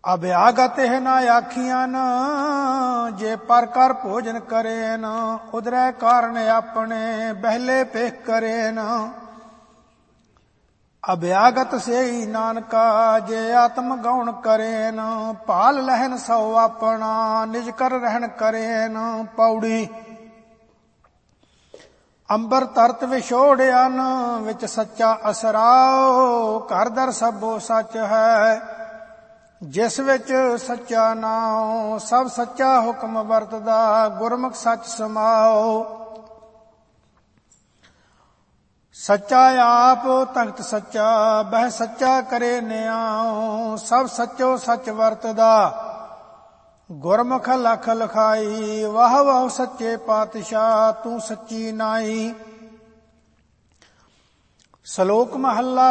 ਅਭਿਆਗਤ ਇਹ ਨਾ ਆਖੀਆਂ ਜੇ ਪਰ ਕਰ ਭੋਜਨ ਕਰੇ ਨਾ ਉਦਰੈ ਕਾਰਨ ਆਪਣੇ ਬਹਿਲੇ ਪੇਖ ਕਰੇ ਨਾ ਅਭਿਆਗਤ ਸੇਈ ਨਾਨਕਾ ਜੇ ਆਤਮ ਗਉਣ ਕਰੇ ਨਾ ਭਾਲ ਲਹਿਨ ਸੋ ਆਪਣਾ ਨਿਜ ਕਰ ਰਹਿਣ ਕਰੇ ਨਾ ਪੌੜੀ ਅੰਬਰ ਤਰਤ ਵਿਛੋੜਿਆ ਨ ਵਿੱਚ ਸੱਚਾ ਅਸਰਾਓ ਘਰ ਦਰ ਸਭੋ ਸੱਚ ਹੈ ਜਿਸ ਵਿੱਚ ਸੱਚਾ ਨਾਉ ਸਭ ਸੱਚਾ ਹੁਕਮ ਵਰਤਦਾ ਗੁਰਮੁਖ ਸੱਚ ਸਮਾਓ ਸੱਚਾ ਆਪ ਤਖਤ ਸੱਚਾ ਬਹਿ ਸੱਚਾ ਕਰੇ ਨਿਆਉ ਸਭ ਸੱਚੋ ਸੱਚ ਵਰਤਦਾ ਗੁਰਮੁਖ ਲਖ ਲਖਾਈ ਵਾਹ ਵਾਹ ਸੱਚੇ ਪਾਤਸ਼ਾਹ ਤੂੰ ਸੱਚੀ ਨਾਈ। ਸ਼ਲੋਕ ਮਹੱਲਾ